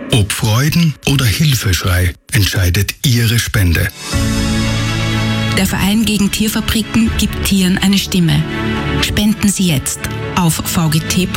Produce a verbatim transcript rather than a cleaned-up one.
Ob Freuden oder Hilfeschrei entscheidet Ihre Spende. Der Verein gegen Tierfabriken gibt Tieren eine Stimme. Spenden Sie jetzt auf v g t